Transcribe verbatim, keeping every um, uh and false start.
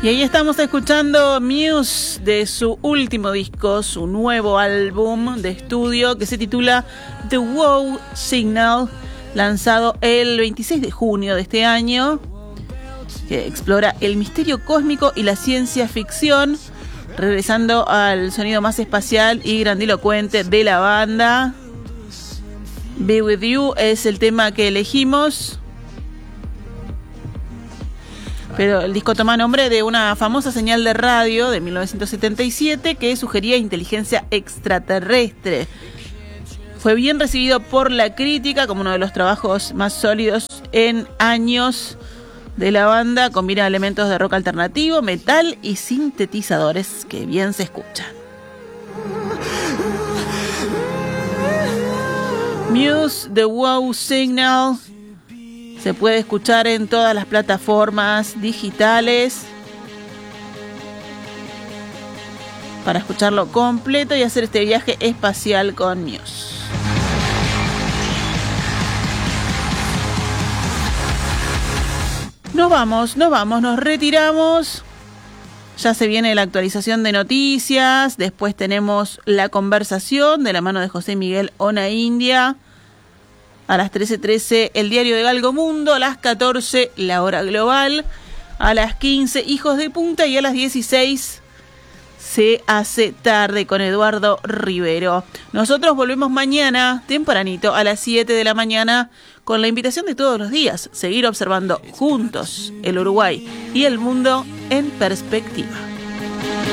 Y ahí estamos escuchando Muse de su último disco, su nuevo álbum de estudio que se titula The Wow Signal, lanzado el veintiséis de junio de este año, que explora el misterio cósmico y la ciencia ficción, regresando al sonido más espacial y grandilocuente de la banda. Be With You es el tema que elegimos, pero el disco toma nombre de una famosa señal de radio de mil novecientos setenta y siete que sugería inteligencia extraterrestre. Fue bien recibido por la crítica como uno de los trabajos más sólidos en años de la banda. Combina elementos de rock alternativo, metal y sintetizadores que bien se escuchan. Muse, The Wow Signal, se puede escuchar en todas las plataformas digitales para escucharlo completo y hacer este viaje espacial con Muse. Nos vamos, nos vamos, nos retiramos. Ya se viene la actualización de noticias. Después tenemos la conversación de la mano de José Miguel Ona India. A las trece trece, el diario de Galgo Mundo. A las catorce, la hora global. A las quince, Hijos de Punta. Y a las dieciséis, Se hace tarde con Eduardo Rivero. Nosotros volvemos mañana, tempranito, a las siete de la mañana, con la invitación de todos los días. Seguir observando juntos el Uruguay y el mundo en perspectiva.